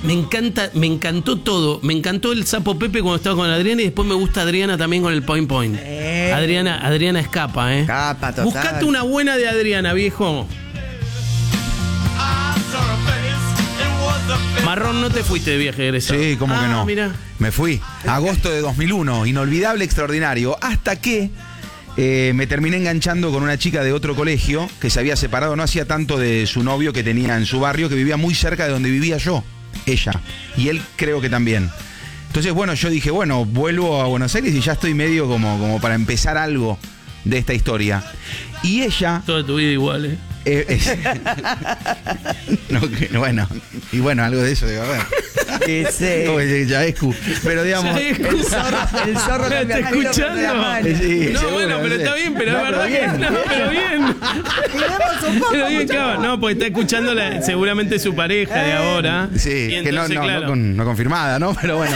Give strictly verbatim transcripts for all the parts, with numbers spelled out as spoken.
Me encanta, me encantó todo. Me encantó el sapo Pepe cuando estaba con Adriana y después me gusta Adriana también con el Point Point. Eh. Adriana, Adriana escapa, ¿eh? Escapa, total. Buscate una buena de Adriana, viejo. Marrón, no te fuiste de viaje egresado. Sí, ¿cómo ah, que no? Mirá. Me fui. Agosto de dos mil uno. Inolvidable, extraordinario. Hasta que eh, me terminé enganchando con una chica de otro colegio que se había separado no hacía tanto de su novio que tenía en su barrio, que vivía muy cerca de donde vivía yo. Ella. Y él creo que también. Entonces, bueno, yo dije, bueno, vuelvo a Buenos Aires y ya estoy medio como, como para empezar algo de esta historia. Y ella... Toda tu vida igual, ¿eh? Eh, eh, no, que- bueno, y bueno, algo de eso debe haber. Sí, sí. Como el Yaescu. Pero digamos. Ya escucha. El zorro, el zorro ¿Está cambia el pelo, escuchando? pero de la mano. Eh, sí, No, seguro, bueno, pero no sé. está bien, pero No, es verdad pero que bien. no, pero bien. Cuidemos un poco, Pero bien, muchachos. claro, no, porque está escuchando la- seguramente su pareja de ahora. Sí, Y que no, entonces, no, claro. no, con- no confirmada, ¿no? Pero bueno.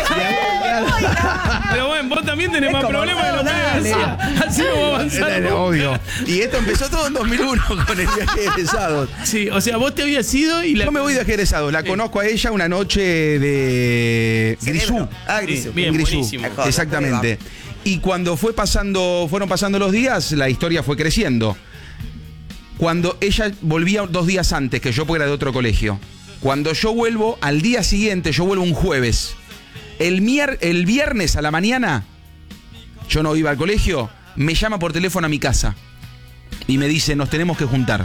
Pero bueno, vos también tenés Es más como, problemas que los no, dale. pibes. Así no va a avanzar. Era nunca. obvio. Y esto empezó todo en dos mil uno con el viaje de egresados. Sí, o sea, vos te habías ido y la. Yo me voy de viaje de egresados. La conozco a ella una noche de Grisú. Cerebro. Ah, Sí, Grisú. bien, Grisú. buenísimo. Mejor. Exactamente. Y cuando fue pasando, fueron pasando los días, la historia fue creciendo. Cuando ella volvía dos días antes que yo, porque era de otro colegio. Cuando yo vuelvo, al día siguiente, yo vuelvo un jueves. El, mier- el viernes a la mañana, yo no iba al colegio, me llama por teléfono a mi casa. Y me dice, nos tenemos que juntar.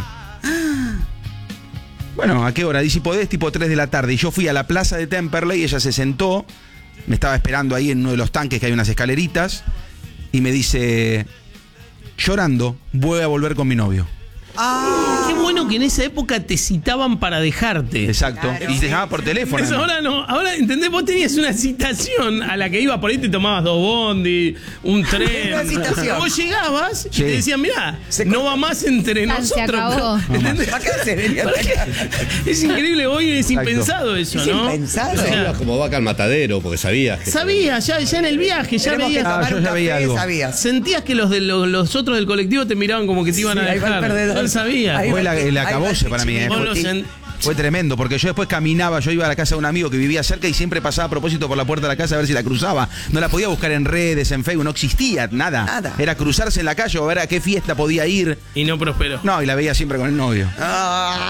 Bueno, ¿a qué hora? Dice, podés, tipo tres de la tarde. Y yo fui a la plaza de Temperley, ella se sentó, me estaba esperando ahí en uno de los tanques que hay unas escaleritas, y me dice, llorando, voy a volver con mi novio. Qué bueno que en esa época te citaban para dejarte. Exacto. Claro. Y te llamaba por teléfono. Eso ahora no, ahora entendés, vos tenías una citación a la que ibas por ahí, te tomabas dos bondi, un tren. Una citación. Vos llegabas y Sí. te decían, mirá, Se no va más entre Ah, se nosotros. acabó. ¿Entendés? ¿Para qué se venía ¿Para qué? Es increíble, hoy es Exacto. impensado eso, Es ¿no? impensado. O sea, Ibas como vaca al matadero, porque sabías que... sabías, ya, ya en el viaje, ya Tenemos que veías. Ah, tomar yo un ya veía café, algo. sabías. Sentías que los de los, los otros del colectivo te miraban como que te iban Sí, a ahí va el dejar. perdedor. Él sabía. Ahí Fue va la- el- el ahí va acabose el para mí, eh. Vos Fue, lo sen- fue tremendo, porque yo después caminaba, yo iba a la casa de un amigo que vivía cerca y siempre pasaba a propósito por la puerta de la casa a ver si la cruzaba. No la podía buscar en redes, en Facebook, no existía nada. Nada. Era cruzarse en la calle o ver a qué fiesta podía ir. Y no prosperó. No, y la veía siempre con el novio. Ah.